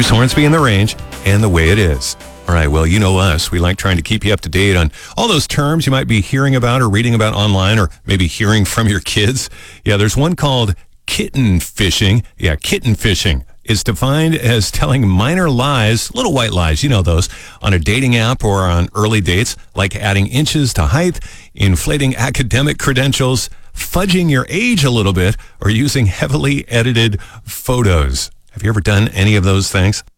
Bruce Hornsby in the Range and the way it is. All right, well, you know us. We like trying to keep you up to date on all those terms you might be hearing about or reading about online or maybe hearing from your kids. Yeah, there's one called kitten fishing. Yeah, kitten fishing is defined as telling minor lies, little white lies, you know those, on a dating app or on early dates, like adding inches to height, inflating academic credentials, fudging your age a little bit, or using heavily edited photos. Have you ever done any of those things?